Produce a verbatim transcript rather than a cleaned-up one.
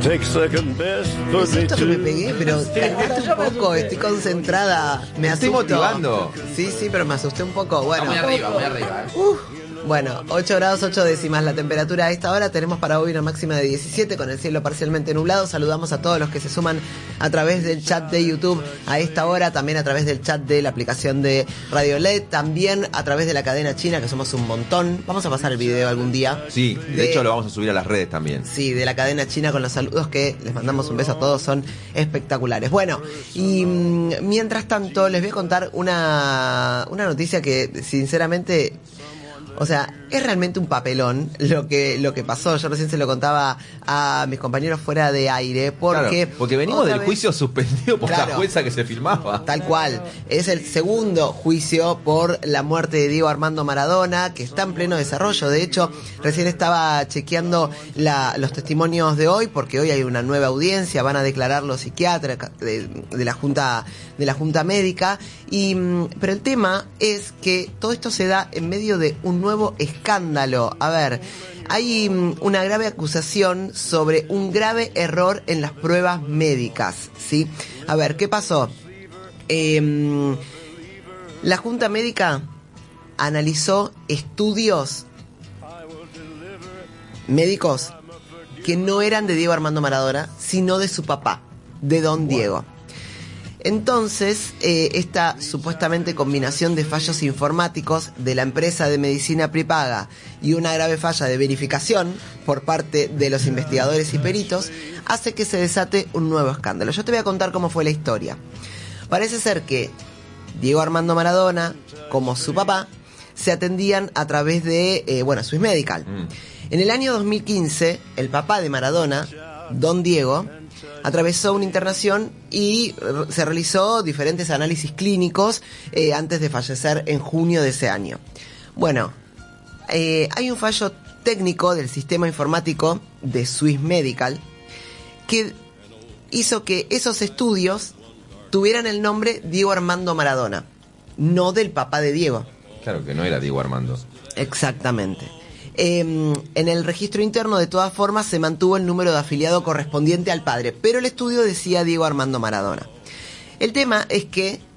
Take second best for Es me esto que me too. pegué, pero calmate un poco, estoy concentrada. Me Estoy asusto. motivando. Sí, sí, pero me asusté un poco. Bueno, Muy arriba, muy arriba. ¿eh? Uf. Bueno, ocho grados ocho décimas la temperatura a esta hora. Tenemos para hoy una máxima de diecisiete con el cielo parcialmente nublado. Saludamos a todos los que se suman a través del chat de YouTube a esta hora, también a través del chat de la aplicación de Radio L E D, también a través de la cadena china, que somos un montón. Vamos a pasar el video algún día. Sí, de, De- hecho lo vamos a subir a las redes también. Sí, de la cadena china con los saludos que les mandamos un beso a todos, son espectaculares. Bueno, y mm, mientras tanto les voy a contar una, una noticia que sinceramente... O sea, es realmente un papelón lo que lo que pasó. Yo recién se lo contaba a mis compañeros fuera de aire porque... Claro, porque venimos otra del vez- juicio suspendido por Claro. la jueza que se filmaba. Tal cual. Es el segundo juicio por la muerte de Diego Armando Maradona, que está en pleno desarrollo. De hecho, recién estaba chequeando la- los testimonios de hoy, porque hoy hay una nueva audiencia, van a declarar los psiquiatras de, de la Junta de la Junta Médica. Y, mm, pero el tema es que todo esto se da en medio de un nuevo escándalo. A ver, hay mm, una grave acusación sobre un grave error en las pruebas médicas, ¿sí? A ver, ¿qué pasó? Eh, la Junta Médica analizó estudios médicos que no eran de Diego Armando Maradona, sino de su papá, de Don Diego. Entonces, eh, esta supuestamente combinación de fallos informáticos de la empresa de medicina prepaga y una grave falla de verificación por parte de los investigadores y peritos hace que se desate un nuevo escándalo. Yo te voy a contar cómo fue la historia. Parece ser que Diego Armando Maradona, como su papá, se atendían a través de, eh, bueno, Swiss Medical. Mm. En el año dos mil quince, el papá de Maradona, Don Diego, atravesó una internación y r- se realizó diferentes análisis clínicos eh, antes de fallecer en junio de ese año. Bueno, eh, hay un fallo técnico del sistema informático de Swiss Medical que hizo que esos estudios tuvieran el nombre Diego Armando Maradona, no del papá de Diego. Claro que no era Diego Armando. Exactamente. Eh, en el registro interno, de todas formas, se mantuvo el número de afiliado correspondiente al padre, pero el estudio decía Diego Armando Maradona. El tema es que